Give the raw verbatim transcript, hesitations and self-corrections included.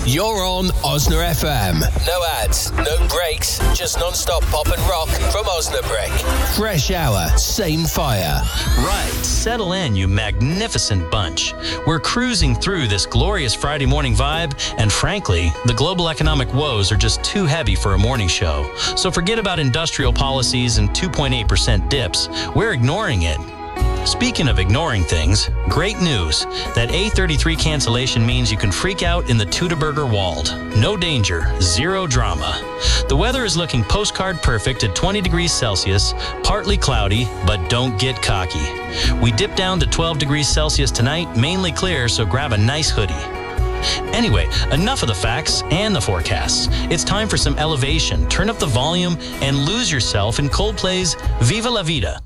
You're on Osna F M. No ads, no breaks, just non-stop pop and rock from Osnabrick. Fresh hour, same fire. Right, settle in, you magnificent bunch. We're cruising through this glorious Friday morning vibe, and frankly, the global economic woes are just too heavy for a morning show. So forget about industrial policies and two point eight percent dips. We're ignoring it. Speaking of ignoring things, great news. That A thirty-three cancellation means you can freak out in the Teutoburger Wald. No danger, zero drama. The weather is looking postcard perfect at twenty degrees Celsius, partly cloudy, but don't get cocky. We dip down to twelve degrees Celsius tonight, mainly clear, so grab a nice hoodie. Anyway, enough of the facts and the forecasts. It's time for some elevation. Turn up the volume and lose yourself in Coldplay's Viva La Vida.